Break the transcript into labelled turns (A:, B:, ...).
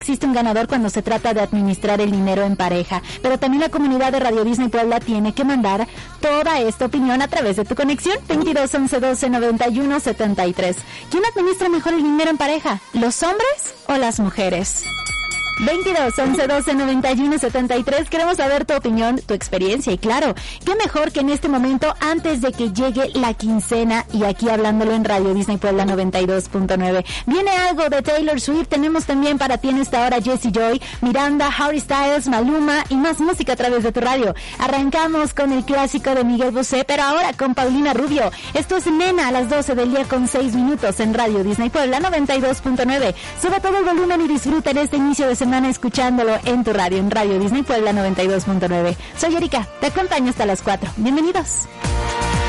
A: existe un ganador cuando se trata de administrar el dinero en pareja, pero también la comunidad de Radio Disney Puebla tiene que mandar toda esta opinión a través de tu conexión 22 11 12 91 73. ¿Quién administra mejor el dinero en pareja? ¿Los hombres o las mujeres? 22 11 12 91 73. Queremos saber tu opinión, tu experiencia y claro, qué mejor que en este momento antes de que llegue la quincena y aquí hablándolo en Radio Disney Puebla 92.9. Viene algo de Taylor Swift, tenemos también para ti en esta hora Jessie Joy, Miranda, Harry Styles, Maluma y más música a través de tu radio. Arrancamos con el clásico de Miguel Bosé, pero ahora con Paulina Rubio. Esto es Nena a las 12 del día con 6 minutos en Radio Disney Puebla 92.9. Sube todo el volumen y disfruta en este inicio de semana escuchándolo en tu radio, en Radio Disney Puebla 92.9. Soy Erika, te acompaño hasta las 4. Bienvenidos.